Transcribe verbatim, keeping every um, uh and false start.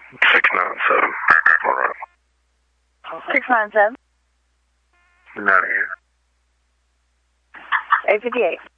six nine seven. All right. six nine seven. You're not here. eight fifty-eight.